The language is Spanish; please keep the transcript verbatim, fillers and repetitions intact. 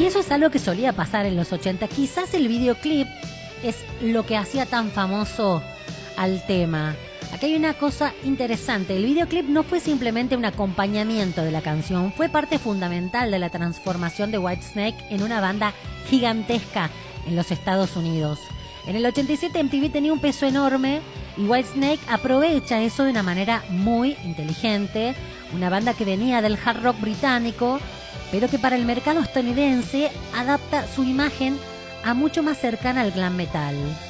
Y eso es algo que solía pasar en los ochenta. Quizás el videoclip es lo que hacía tan famoso al tema. Aquí hay una cosa interesante. El videoclip no fue simplemente un acompañamiento de la canción, fue parte fundamental de la transformación de Whitesnake en una banda gigantesca en los Estados Unidos. En el ochenta y siete M T V tenía un peso enorme y Whitesnake aprovecha eso de una manera muy inteligente. Una banda que venía del hard rock británico, pero que para el mercado estadounidense adapta su imagen a mucho más cercana al glam metal.